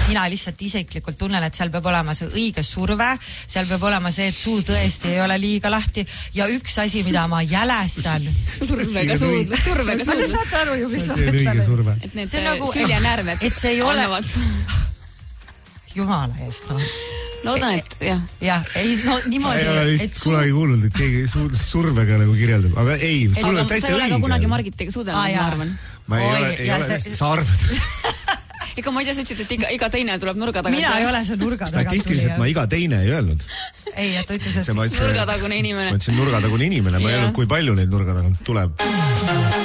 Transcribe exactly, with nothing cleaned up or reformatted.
mina lihtsalt isiklikult tunnen, et seal peab olema see õige surve, seal peab olema see, et suu tõesti ei ole liiga lahti ja üks asi, mida ma jälestan. Survega suud, survega suud. Te saate aru ju, mis ma mõtlen. Et need nagu, süljanärved et see ei ole... Jumala eest, no. Loodan, et jah. Jah, ei, no niimoodi. Ei ole vist kunagi kuulnud, et keegi survega nagu kirjeldab. Aga ei, sul on täitsa õige. Sa ei ole ka kunagi Margitega suudelnud, ma arvan. Ma ei ole, ei ole, sa arvad. Ega ma ei tea, sa ütlesid, et iga, iga teine tuleb nurga tagant. Mina ei ole see nurga tagant. Statistiliselt ma iga teine ei öelnud. Ei, et ütles, et nurgatagune inimene. Ma ütlesin nurgatagune inimene, ma ei öelnud, kui palju neid nurga tagant tuleb.